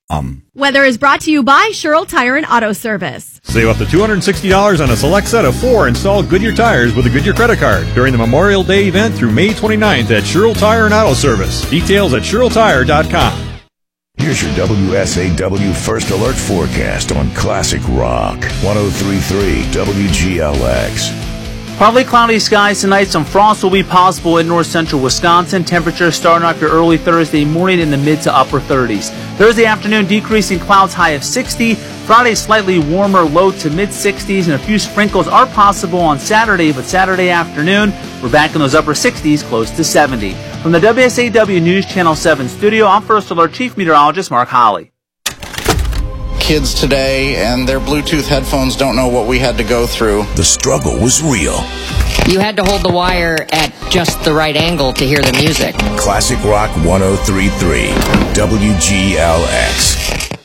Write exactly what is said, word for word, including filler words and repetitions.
Um. Weather is brought to you by Sherrill Tire and Auto Service. Save up to two hundred sixty dollars on a select set of four installed Goodyear tires with a Goodyear credit card during the Memorial Day event through May twenty-ninth at Sherrill Tire and Auto Service. Details at sherrill tire dot com. Here's your W S A W First Alert forecast on Classic Rock. one oh three point three W G L X. Partly cloudy skies tonight. Some frost will be possible in north central Wisconsin. Temperatures starting off your early Thursday morning in the mid to upper thirties. Thursday afternoon, decreasing clouds, high of sixty. Friday, slightly warmer, low to mid sixties, and a few sprinkles are possible on Saturday. But Saturday afternoon, we're back in those upper sixties, close to seventy. From the W S A W News Channel seven studio, I'm First Alert Chief Meteorologist Mark Holly. Kids today and their Bluetooth headphones don't know what we had to go through. The struggle was real. You had to hold the wire at just the right angle to hear the music. Classic Rock one oh three point three W G L X.